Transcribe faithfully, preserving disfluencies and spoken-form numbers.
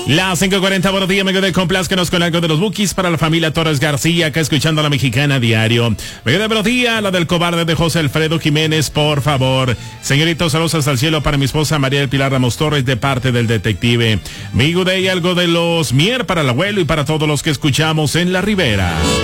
Las cinco cuarenta, buenos días, me de complázcanos con algo de los Bukis para la familia Torres García, acá escuchando a la Mexicana Diario. Me de buenos días, la del cobarde de José Alfredo Jiménez, por favor. Señoritos, saludos hasta el cielo para mi esposa María del Pilar Ramos Torres, de parte del detective. Me de algo de los Mier para el abuelo y para todos los que escuchamos en la Ribera.